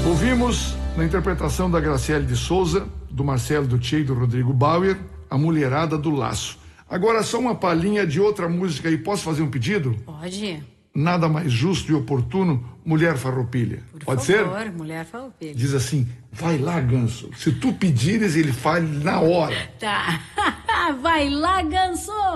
Ouvimos, na interpretação da Graciele de Souza, do Marcelo Duthier e do Rodrigo Bauer, A Mulherada do Laço. Agora só uma palhinha de outra música aí. Posso fazer um pedido? Pode. Nada mais justo e oportuno, Mulher Farroupilha. Pode ser? Por favor, Mulher Farroupilha. Diz assim, vai lá, Ganso. Se tu pedires, ele faz na hora. Tá. Vai lá, Ganso!